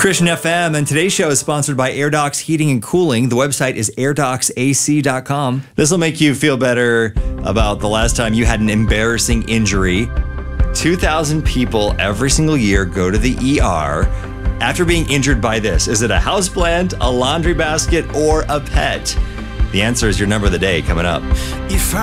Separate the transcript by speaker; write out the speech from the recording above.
Speaker 1: Christian FM, and today's show is sponsored by AirDocs Heating and Cooling. The website is airdocsac.com. This will make you feel better about the last time you had an embarrassing injury. 2,000 people every single year go to the ER after being injured by this. Is it a houseplant, a laundry basket, or a pet? The answer is your number of the day coming up.